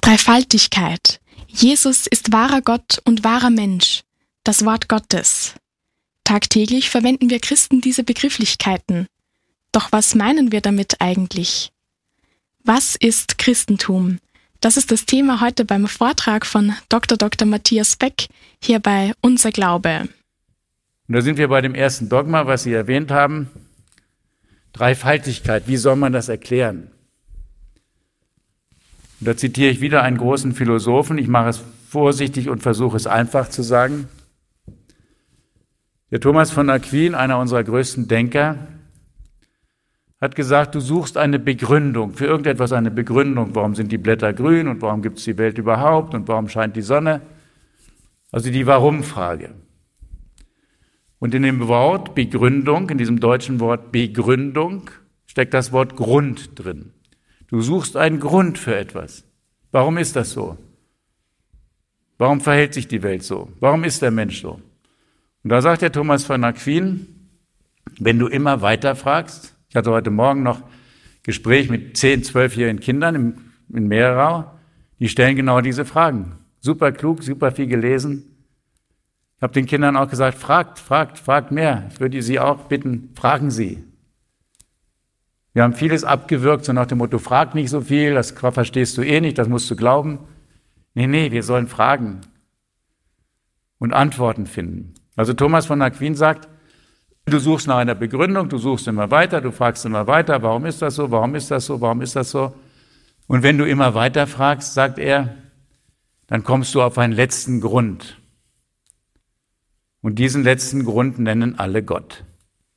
Dreifaltigkeit. Jesus ist wahrer Gott und wahrer Mensch, das Wort Gottes. Tagtäglich verwenden wir Christen diese Begrifflichkeiten. Doch was meinen wir damit eigentlich? Was ist Christentum? Das ist das Thema heute beim Vortrag von Dr. Matthias Beck hier bei Unser Glaube. Und da sind wir bei dem ersten Dogma, was Sie erwähnt haben. Dreifaltigkeit, wie soll man das erklären? Und da zitiere ich wieder einen großen Philosophen. Ich mache es vorsichtig und versuche es einfach zu sagen. Der Thomas von Aquin, einer unserer größten Denker, hat gesagt, du suchst eine Begründung, für irgendetwas eine Begründung. Warum sind die Blätter grün und warum gibt es die Welt überhaupt und warum scheint die Sonne? Also die Warum-Frage. Und in dem Wort Begründung, in diesem deutschen Wort Begründung, steckt das Wort Grund drin. Du suchst einen Grund für etwas. Warum ist das so? Warum verhält sich die Welt so? Warum ist der Mensch so? Und da sagt der Thomas von Aquin, wenn du immer weiter fragst, ich hatte heute Morgen noch Gespräch mit 10-, 12-jährigen Kindern in Mehrerau, die stellen genau diese Fragen. Super klug, super viel gelesen. Ich habe den Kindern auch gesagt, fragt mehr. Ich würde Sie auch bitten, fragen Sie. Wir haben vieles abgewürgt, so nach dem Motto, frag nicht so viel, das verstehst du eh nicht, das musst du glauben. Nee, wir sollen fragen und Antworten finden. Also Thomas von Aquin sagt, du suchst nach einer Begründung, du suchst immer weiter, du fragst immer weiter, warum ist das so, warum ist das so, warum ist das so? Und wenn du immer weiter fragst, sagt er, dann kommst du auf einen letzten Grund. Und diesen letzten Grund nennen alle Gott.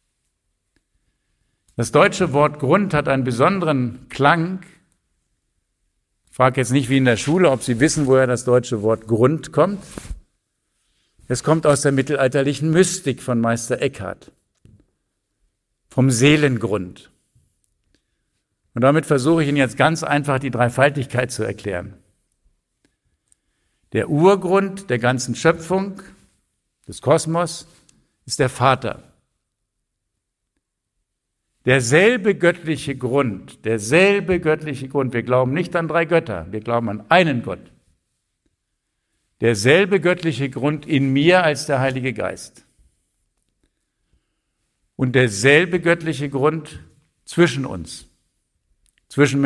Das deutsche Wort Grund hat einen besonderen Klang. Ich frage jetzt nicht wie in der Schule, ob Sie wissen, woher das deutsche Wort Grund kommt. Es kommt aus der mittelalterlichen Mystik von Meister Eckhart, vom Seelengrund. Und damit versuche ich Ihnen jetzt ganz einfach die Dreifaltigkeit zu erklären. Der Urgrund der ganzen Schöpfung, des Kosmos, ist der Vater. Derselbe göttliche Grund, wir glauben nicht an 3 Götter, wir glauben an einen Gott. Derselbe göttliche Grund in mir als der Heilige Geist. Und derselbe göttliche Grund zwischen uns, zwischen